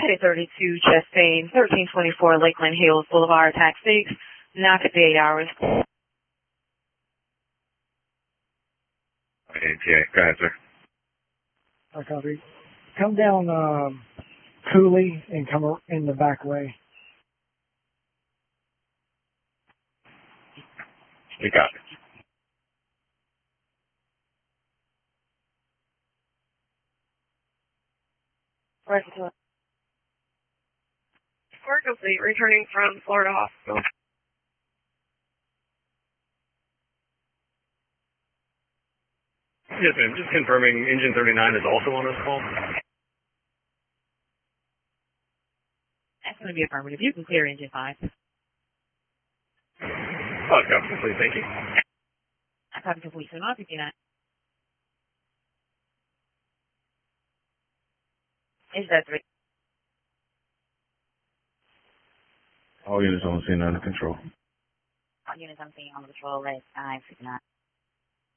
K32 Chastain, 1324 Lakeland Hills Boulevard, Tax 6, now 58 hours. ATA, go ahead, sir. I copy. Come down Cooley and come in the back way. You got it. Right. Work complete, returning from Florida Hospital. Yes, ma'am. Just confirming engine 39 is also on this call. That's going to be affirmative. You can clear engine 5. Oh, copy complete. Thank you. I copy complete. So now 59. Is that 3? All units on scene under control. All units on scene under control at 959.